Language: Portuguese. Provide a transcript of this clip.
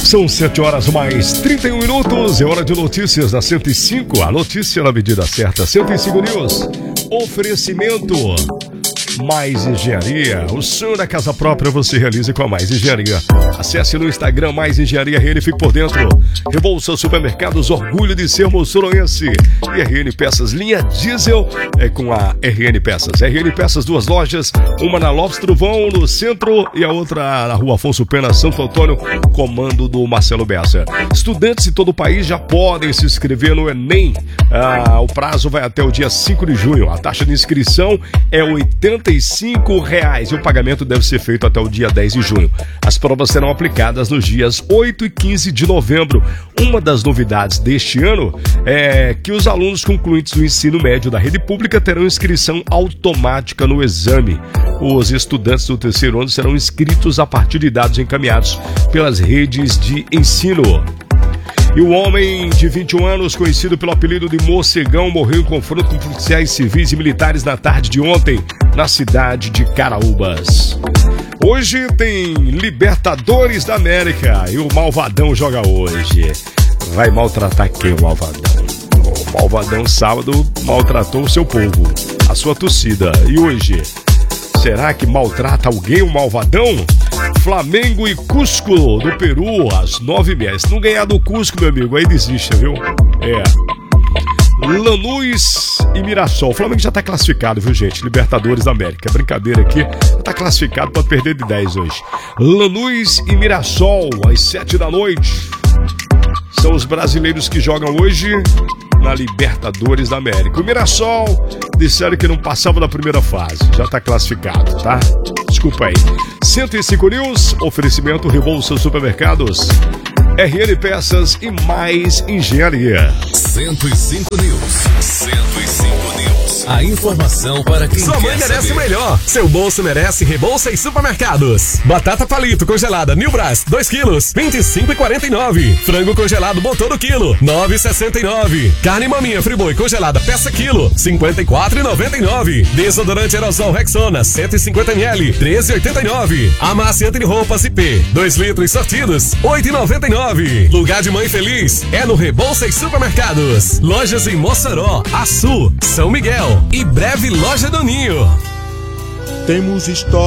São 7 horas mais 31 minutos. É hora de notícias da 105. A notícia na medida certa. 105 News. Oferecimento Mais Engenharia. O sonho da casa própria você realiza com a Mais Engenharia. Acesse no Instagram Mais Engenharia RN, fique por dentro. Rebouça Supermercados, orgulho de ser moçoroense. E RN Peças, linha diesel é com a RN Peças. RN Peças, duas lojas, uma na Lopes Truvão, no centro, e a outra na Rua Afonso Pena, Santo Antônio, comando do Marcelo Bessa. Estudantes de todo o país já podem se inscrever no Enem. O prazo vai até o dia 5 de junho. A taxa de inscrição é R$ 85 e o pagamento deve ser feito até o dia 10 de junho. As provas serão aplicadas nos dias 8 e 15 de novembro. Uma das novidades deste ano é que os alunos concluintes do ensino médio da rede pública terão inscrição automática no exame. Os estudantes do terceiro ano serão inscritos a partir de dados encaminhados pelas redes de ensino. E o homem de 21 anos, conhecido pelo apelido de Morcegão, morreu em confronto com policiais civis e militares na tarde de ontem, na cidade de Caraúbas. Hoje tem Libertadores da América e o Malvadão joga hoje. Vai maltratar quem, o Malvadão? O Malvadão sábado maltratou o seu povo, a sua torcida. E hoje, será que maltrata alguém o Malvadão? Flamengo e Cusco do Peru às 9h30. Se não ganhar do Cusco, meu amigo, aí desiste, viu? Lanús e Mirassol. O Flamengo já tá classificado, viu, gente? Libertadores da América. Brincadeira aqui. Tá classificado, pode perder de 10 hoje. Lanús e Mirassol às 7 da noite. São os brasileiros que jogam hoje na Libertadores da América. O Mirassol disseram que não passava da primeira fase. Já tá classificado, tá? Desculpa aí. 105 News, oferecimento Rebouça Supermercados, RN Peças e Mais Engenharia. 105 News. 105 News. A informação para quem Sua mãe quer merece saber. o melhor. Seu bolso merece Rebouça e Supermercados. Batata palito congelada Nilbras, 2 quilos, 25,49. Frango congelado Montoro quilo, 9,69. Carne maminha Friboi congelada peça quilo, 54,99. Desodorante aerosol Rexona, 150 ml, 13,89. Amaciante de roupas IP, 2 litros sortidos, 8,99. Lugar de mãe feliz é no Rebouça e Supermercados. Lojas em Mossoró, Açu, São Miguel e breve loja do Ninho. Temos história.